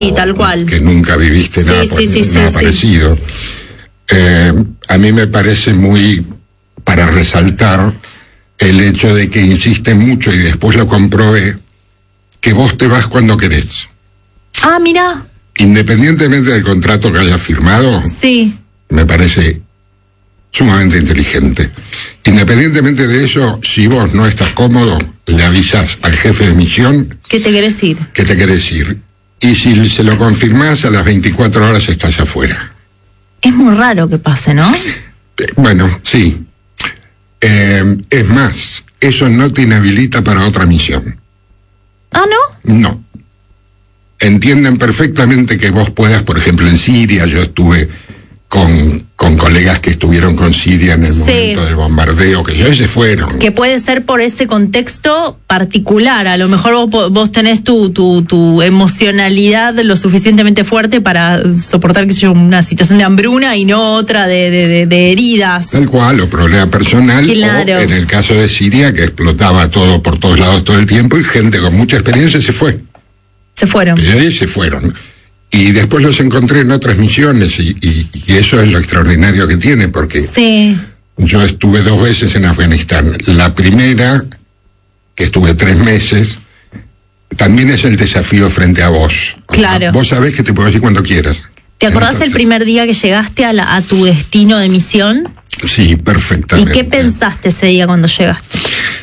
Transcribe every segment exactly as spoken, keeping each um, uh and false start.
Y tal cual. Que nunca viviste sí, nada, sí, sí, nada sí, parecido. Sí. Eh, a mí me parece muy para resaltar el hecho de que insiste mucho, y después lo comprobé, que vos te vas cuando querés. Ah, mira. Independientemente del contrato que hayas firmado, sí. me parece sumamente inteligente. Independientemente de eso, si vos no estás cómodo, le avisás al jefe de misión que te querés ir. Que te querés ir. Y si se lo confirmás, a las veinticuatro horas estás afuera. Es muy raro que pase, ¿no? Eh, bueno, sí. Eh, es más, eso no te inhabilita para otra misión. ¿Ah, no? No. Entienden perfectamente que vos puedas, por ejemplo, en Siria, yo estuve con, con colegas que estuvieron con Siria en el sí. momento del bombardeo, que ya se fueron. Que puede ser por ese contexto particular, a lo mejor vos, vos tenés tu, tu, tu emocionalidad lo suficientemente fuerte para soportar, qué sé yo, una situación de hambruna y no otra de, de, de, de heridas. Tal cual, o problema personal, claro. O en el caso de Siria, que explotaba todo por todos lados todo el tiempo, y gente con mucha experiencia se fue. Se fueron. Y ahí se fueron. Y después los encontré en otras misiones, y, y, y eso es lo extraordinario que tiene, porque sí. yo estuve dos veces en Afganistán. La primera, que estuve tres meses, también es el desafío frente a vos. Claro. Vos sabés que te puedo decir cuando quieras. ¿Te acordás Entonces, el primer día que llegaste a, la, a tu destino de misión? Sí, perfectamente. ¿Y qué pensaste ese día cuando llegaste?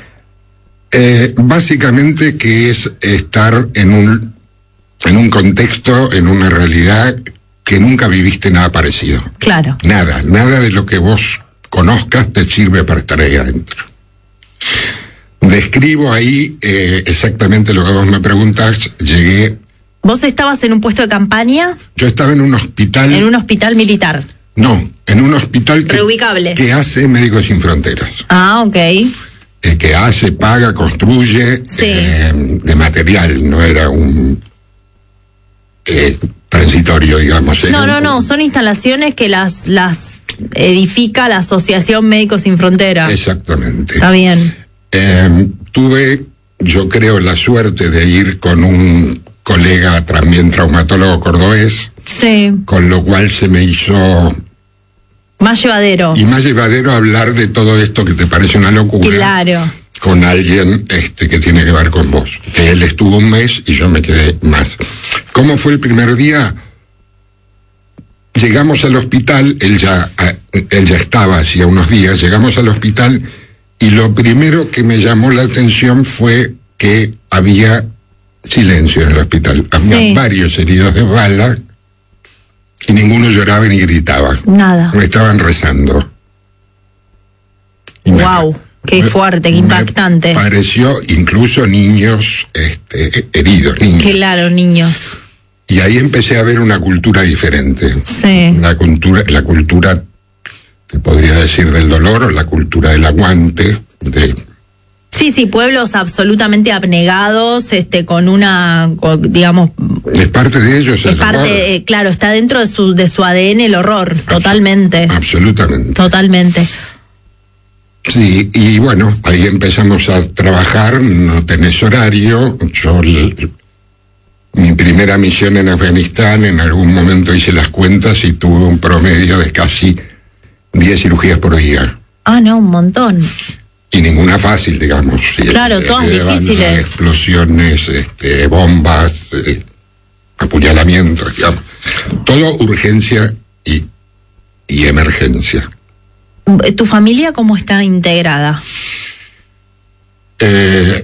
Eh, básicamente que es estar en un... en un contexto, en una realidad que nunca viviste nada parecido. Claro. Nada, nada de lo que vos conozcas te sirve para estar ahí adentro. Describo ahí eh, exactamente lo que vos me preguntás. Llegué... ¿Vos estabas en un puesto de campaña? Yo estaba en un hospital... ¿En un hospital militar? No, en un hospital que, reubicable. que hace Médicos Sin Fronteras. Ah, ok. Eh, que hace, paga, construye sí. eh, de material, no era un... Eh, transitorio, digamos. No, un, no, no, son instalaciones que las las edifica la Asociación Médicos Sin Fronteras. Exactamente. Está bien. Eh, tuve, yo creo, la suerte de ir con un colega también traumatólogo cordobés. Sí. Con lo cual se me hizo... más llevadero. Y más llevadero hablar de todo esto que te parece una locura. Claro. Con alguien este que tiene que ver con vos. Que él estuvo un mes y yo me quedé más. ¿Cómo fue el primer día? Llegamos al hospital, él ya, él ya estaba hacía unos días, llegamos al hospital y lo primero que me llamó la atención fue que había silencio en el hospital. Había sí. varios heridos de bala y ninguno lloraba ni gritaba. Nada. Me estaban rezando. Wow. Qué fuerte, qué impactante. Me pareció incluso niños este, heridos, niños. Claro, niños. Y ahí empecé a ver una cultura diferente. Sí. La cultura, la cultura, te podría decir, del dolor, o la cultura del aguante. De... Sí, sí, pueblos absolutamente abnegados, este, con una, con, digamos... Es parte de ellos el es parte, eh, claro, está dentro de su, de su A D N el horror, Abs- totalmente. Absolutamente. Totalmente. Sí, y bueno, ahí empezamos a trabajar, no tenés horario, yo, l- mi primera misión en Afganistán, en algún momento hice las cuentas y tuve un promedio de casi diez cirugías por día. Ah, no, un montón. Y ninguna fácil, digamos. Claro, todas eh, difíciles. Explosiones, este, bombas, eh, apuñalamientos, digamos. Todo urgencia y, y emergencia. ¿Tu familia cómo está integrada? Eh,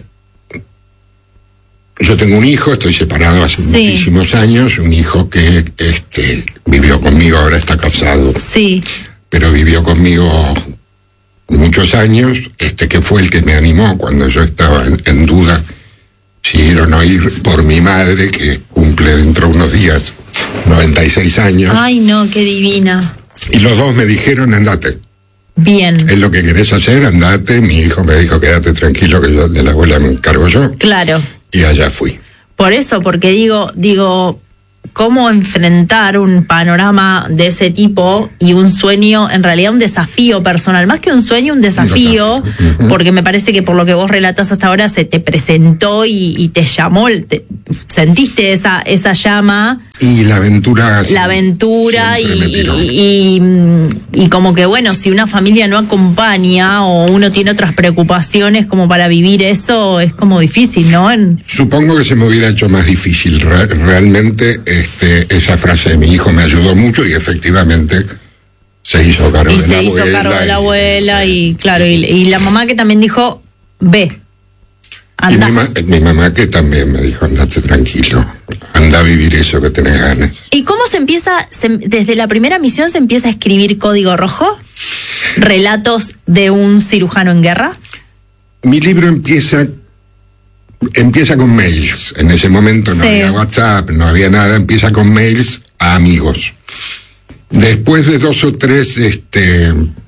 yo tengo un hijo, estoy separado hace sí. muchísimos años, un hijo que este, vivió conmigo, ahora está casado. Sí. Pero vivió conmigo muchos años, este que fue el que me animó cuando yo estaba en, en duda si ir o no ir por mi madre, que cumple dentro de unos días noventa y seis años. Ay, no, qué divina. Y los dos me dijeron, andate. Bien. Es lo que querés hacer, andate. Mi hijo me dijo, quédate tranquilo que yo de la abuela me encargo yo. Claro. Y allá fui. Por eso, porque digo, digo, cómo enfrentar un panorama de ese tipo y un sueño, en realidad un desafío personal, más que un sueño, un desafío, uh-huh. porque me parece que por lo que vos relatás hasta ahora se te presentó y, y te llamó, te, sentiste esa esa llama. Y la aventura. La aventura y, y, y, y como que bueno, si una familia no acompaña o uno tiene otras preocupaciones como para vivir eso, es como difícil, ¿no? En... Supongo que se me hubiera hecho más difícil. Re- realmente este, esa frase de mi hijo me ayudó mucho y efectivamente se hizo cargo y de la abuela. Y se hizo cargo de la abuela y, y, y claro, y, y la mamá que también dijo, ve. Y mi, ma- mi mamá que también me dijo, andate tranquilo, anda a vivir eso que tenés ganas. ¿Y cómo se empieza, se, desde la primera misión se empieza a escribir Código Rojo? ¿Relatos de un cirujano en guerra? Mi libro empieza, empieza con mails. En ese momento no sí. había WhatsApp, no había nada, empieza con mails a amigos. Después de dos o tres este,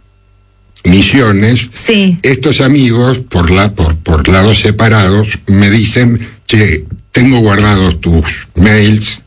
misiones, sí. estos amigos, por, la, por, por lados separados, me dicen, che, tengo guardados tus mails,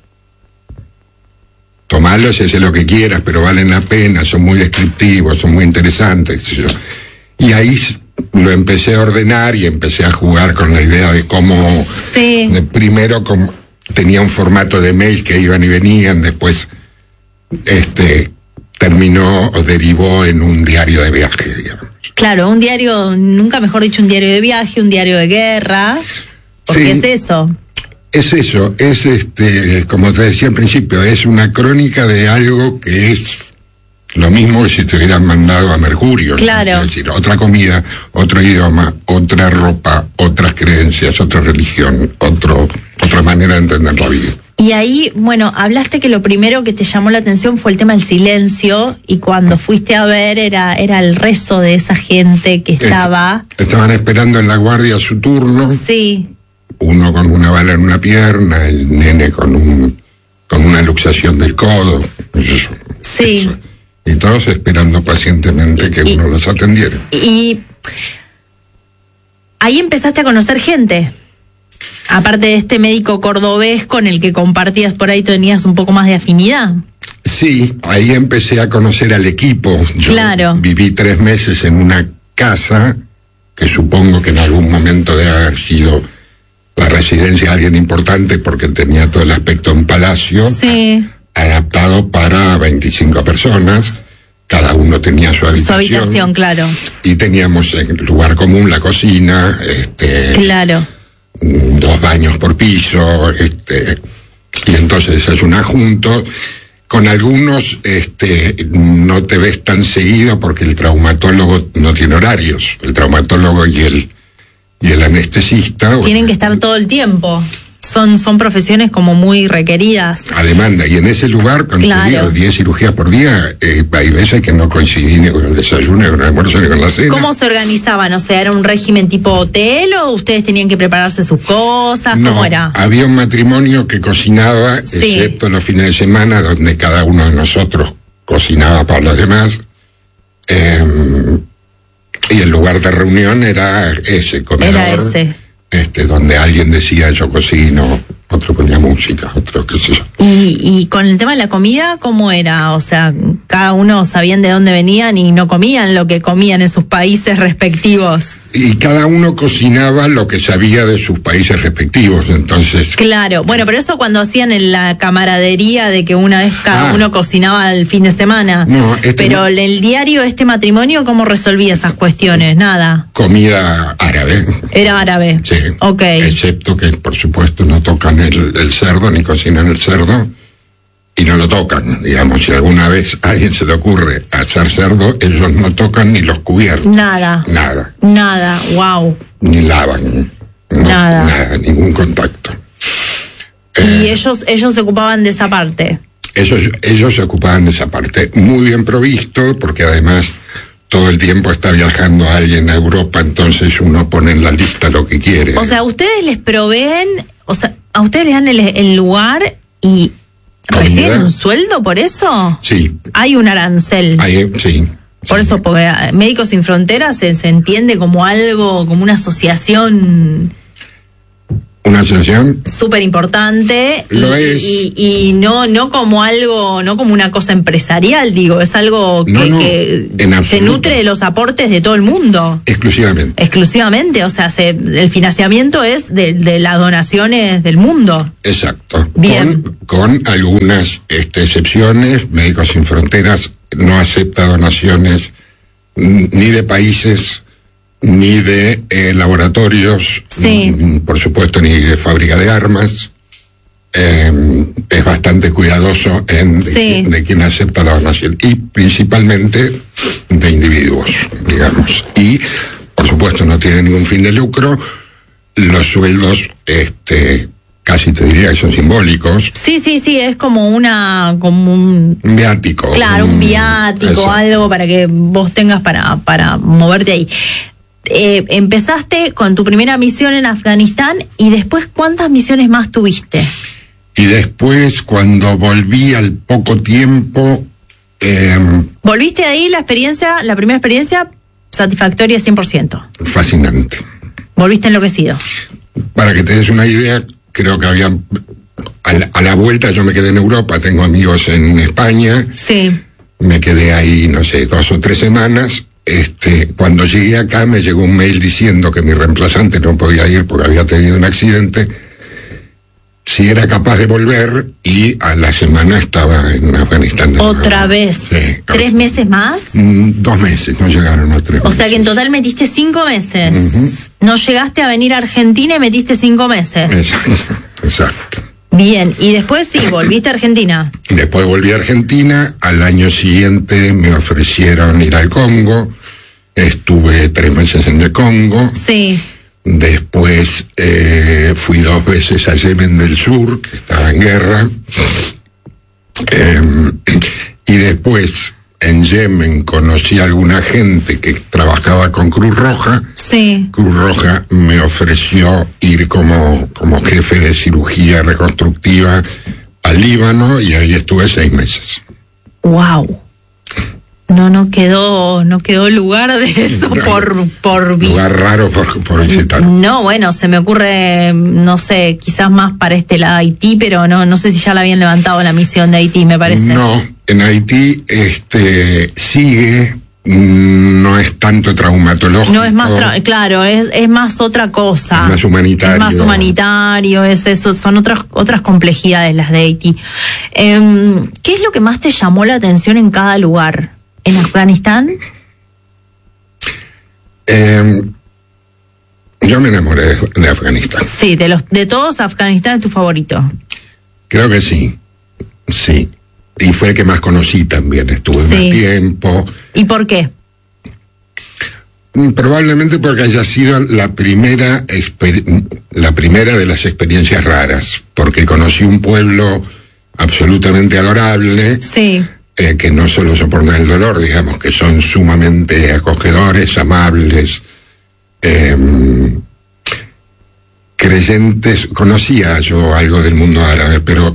tomalos y haz lo que quieras, pero valen la pena, son muy descriptivos, son muy interesantes. Y ahí lo empecé a ordenar y empecé a jugar con la idea de cómo, sí. de primero como, tenía un formato de mail que iban y venían, después este terminó o derivó en un diario de viaje, digamos. Claro, un diario, nunca mejor dicho, un diario de viaje, un diario de guerra, porque sí, es eso. Es eso, es este, como te decía al principio, es una crónica de algo que es lo mismo que si te hubieran mandado a Mercurio. Claro. ¿no? Es decir, otra comida, otro idioma, otra ropa, otras creencias, otra religión, otro, otra manera de entender la vida. Y ahí, bueno, hablaste que lo primero que te llamó la atención fue el tema del silencio, y cuando fuiste a ver era, era el rezo de esa gente que estaba... Estaban esperando en la guardia su turno. Sí. Uno con una bala en una pierna, el nene con un con una luxación del codo. Eso, sí. Eso. Y todos esperando pacientemente que y, uno los atendiera. Y ahí empezaste a conocer gente. Aparte de este médico cordobés con el que compartías por ahí, tenías un poco más de afinidad. Sí, ahí empecé a conocer al equipo. Yo claro. viví tres meses en una casa que supongo que en algún momento debe haber sido la residencia de alguien importante porque tenía todo el aspecto de un palacio. Sí. A, adaptado para veinticinco personas. Cada uno tenía su habitación. Su habitación, claro. Y teníamos en lugar común la cocina, este... Claro. dos baños por piso, este, y entonces desayunás juntos. Con algunos este, no te ves tan seguido porque el traumatólogo no tiene horarios. El traumatólogo y el, y el anestesista... Tienen bueno, que estar todo el tiempo. Son, son profesiones como muy requeridas. A demanda. Y en ese lugar, cuando claro. te digo diez cirugías por día, eh, hay veces que no coincidí ni con el desayuno, ni con el almuerzo, ni con la cena. ¿Cómo se organizaban? O sea, ¿era un régimen tipo hotel o ustedes tenían que prepararse sus cosas? No, ¿cómo era? Había un matrimonio que cocinaba, sí. excepto los fines de semana, donde cada uno de nosotros cocinaba para los demás. Eh, y el lugar de reunión era ese, comedor. Era ese. Este, donde alguien decía yo cocino, otro ponía música, otro qué sé yo. Y, y con el tema de la comida, ¿cómo era? O sea, cada uno sabían de dónde venían y no comían lo que comían en sus países respectivos. Y cada uno cocinaba lo que sabía de sus países respectivos, entonces... Claro, bueno, pero eso cuando hacían en la camaradería de que una vez cada ah, uno cocinaba el fin de semana. No, este pero no, el diario, este matrimonio, ¿cómo resolvía esas cuestiones? Nada. Comida árabe. Era árabe. Sí. Ok. Excepto que, por supuesto, no tocan el, el cerdo, ni cocinan el cerdo. Y no lo tocan, digamos, si alguna vez a alguien se le ocurre hacer cerdo, ellos no tocan ni los cubiertos. Nada. Nada. Nada, wow. Ni lavan. No, nada. Nada, ningún contacto. Y eh, ellos, ellos se ocupaban de esa parte. Ellos, ellos se ocupaban de esa parte. Muy bien provisto, porque además todo el tiempo está viajando alguien a Europa, entonces uno pone en la lista lo que quiere. O sea, ustedes les proveen, o sea, a ustedes les dan el, el lugar y... ¿reciben un sueldo por eso? Sí. Hay un arancel. Hay, sí. Por sí. eso, porque Médicos Sin Fronteras se, se entiende como algo, como una asociación Una asociación súper importante lo y, es. y, y no no como algo, no como una cosa empresarial, digo, es algo que, no, no, que en se absoluto. nutre de los aportes de todo el mundo. Exclusivamente. Exclusivamente, o sea, se, el financiamiento es de, de las donaciones del mundo. Exacto. Bien. Con, con algunas este, excepciones. Médicos Sin Fronteras no acepta donaciones ni de países ni de eh, laboratorios, sí. mm, por supuesto, ni de fábrica de armas. Eh, es bastante cuidadoso en de, sí. de quien acepta la donación, y principalmente de individuos, digamos. Y, por supuesto, no tiene ningún fin de lucro. Los sueldos, este, casi te diría que son simbólicos. Sí, sí, sí, es como una, como un... Un viático. Claro, un, un viático, exacto. Algo para que vos tengas para, para moverte ahí. Eh, empezaste con tu primera misión en Afganistán y después, ¿cuántas misiones más tuviste? Y después, cuando volví al poco tiempo... Eh, ¿Volviste ahí la experiencia, la primera experiencia, satisfactoria cien por ciento? Fascinante. ¿Volviste enloquecido? Para que te des una idea, creo que había... A la, a la vuelta yo me quedé en Europa, tengo amigos en España. Sí. Me quedé ahí, no sé, dos o tres semanas. Este, cuando llegué acá me llegó un mail diciendo que mi reemplazante no podía ir porque había tenido un accidente, si era capaz de volver, y a la semana estaba en Afganistán. De ¿Otra nuevo. vez? Sí, ¿Tres meses más? Mm, dos meses, no llegaron a tres O meses. sea que en total metiste cinco meses. Uh-huh. No llegaste a venir a Argentina y metiste cinco meses. Exacto, exacto. Bien, y después sí, volviste a Argentina. Después volví a Argentina, al año siguiente me ofrecieron ir al Congo, estuve tres meses en el Congo. Sí. Después eh, fui dos veces a Yemen del Sur, que estaba en guerra. Eh, y después en Yemen conocí a alguna gente que trabajaba con Cruz Roja. Sí. Cruz Roja me ofreció ir como, como jefe de cirugía reconstructiva al Líbano, y ahí estuve seis meses. Wow. No, no quedó, no quedó lugar de eso no, por, por lugar raro por, por visitar. No, bueno, se me ocurre, no sé, quizás más para este lado de Haití, pero no, no sé si ya la habían levantado la misión de Haití, me parece. No, en Haití, este, sigue, no es tanto traumatológico. No es más, tra- claro, es, es más otra cosa. Es más humanitario. Es más humanitario, es eso, son otras, otras complejidades las de Haití. Eh, ¿Qué es lo que más te llamó la atención en cada lugar? ¿En Afganistán? Eh, yo me enamoré de, de Afganistán. Sí, de los de todos, Afganistán es tu favorito. Creo que sí, sí. Y fue el que más conocí también, estuve sí. más tiempo. ¿Y por qué? Probablemente porque haya sido la primera, exper- la primera de las experiencias raras, porque conocí un pueblo absolutamente adorable. Sí. Eh, que no solo soportan el dolor, digamos, que son sumamente acogedores, amables, eh, creyentes. Conocía yo algo del mundo árabe, pero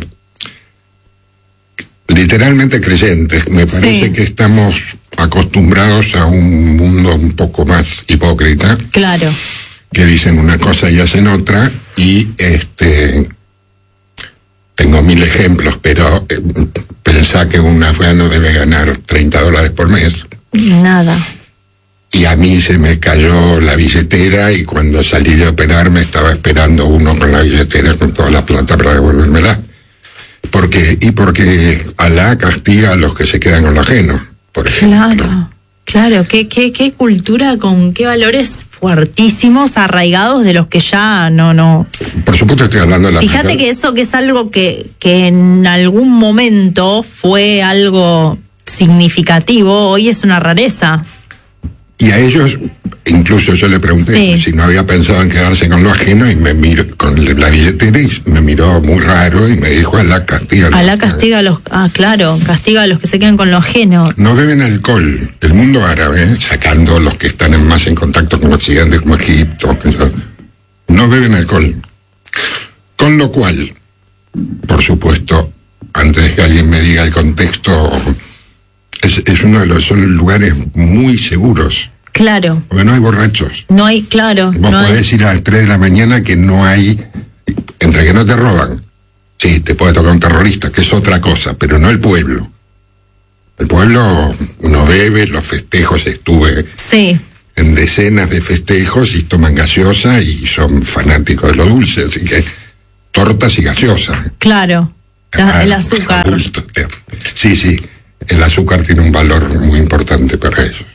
literalmente creyentes. Me parece sí. que estamos acostumbrados a un mundo un poco más hipócrita. Claro. Que dicen una cosa y hacen otra, y este... Tengo mil ejemplos, pero eh, pensá que un afgano debe ganar treinta dólares por mes. Nada. Y a mí se me cayó la billetera, y cuando salí de operarme estaba esperando uno con la billetera con toda la plata para devolvérmela. ¿Por qué? Y porque Alá castiga a los que se quedan con lo ajeno, por ejemplo. Claro, claro. ¿Qué, qué, qué cultura, con qué valores fuertísimos, arraigados de los que ya no, no. Por supuesto estoy hablando de la... Fíjate mujer. que eso que es algo que, que en algún momento fue algo significativo, hoy es una rareza. Y a ellos, incluso yo le pregunté sí. si no había pensado en quedarse con lo ajeno, y me miró con la billetera y me miró muy raro y me dijo: Alá castiga a los Alá castiga a los, ah, claro, castiga a los que se quedan con lo ajeno. No beben alcohol. El mundo árabe, sacando los que están en más en contacto con Occidente, como Egipto, no beben alcohol. Con lo cual, por supuesto, antes de que alguien me diga el contexto, es, es uno de los son lugares muy seguros. Claro. Porque no hay borrachos. No hay, claro. Vos no podés hay... ir a las tres de la mañana que no hay entre que no te roban, sí, te puede tocar un terrorista, que es otra cosa, pero no el pueblo. El pueblo, uno bebe, los festejos, estuve sí. en decenas de festejos y toman gaseosa y son fanáticos de lo dulce, así que tortas y gaseosa. Claro, Ah, el azúcar. Adulto. Sí, sí, el azúcar tiene un valor muy importante para eso.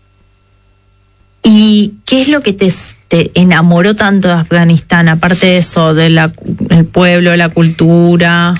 ¿Y qué es lo que te, te enamoró tanto de Afganistán, aparte de eso, del pueblo, de la cultura?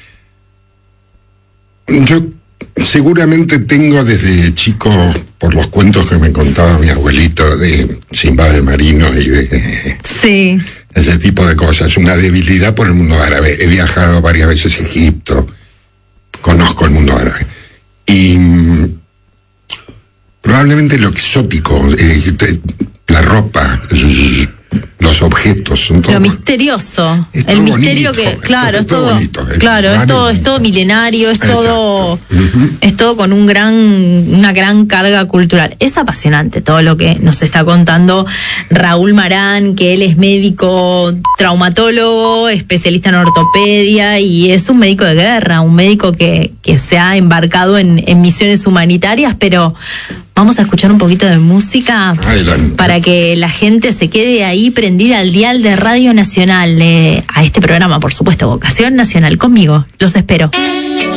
Yo seguramente tengo desde chico, por los cuentos que me contaba mi abuelito de Simbad el Marino y de sí. ese tipo de cosas, una debilidad por el mundo árabe. He viajado varias veces a Egipto, conozco el mundo árabe. Y probablemente lo exótico, eh, te, la ropa, el, los objetos, son todo, lo misterioso, es el todo misterio bonito, que, claro, es es todo todo, bonito, es claro, es todo, es todo milenario, es todo, uh-huh. es todo con un gran, una gran carga cultural. Es apasionante todo lo que nos está contando Raúl Marán, que él es médico traumatólogo, especialista en ortopedia y es un médico de guerra, un médico que, que se ha embarcado en, en misiones humanitarias, pero vamos a escuchar un poquito de música. Adelante. Para que la gente se quede ahí prendida al dial de Radio Nacional, eh, a este programa, por supuesto, Vocación Nacional. Conmigo, los espero.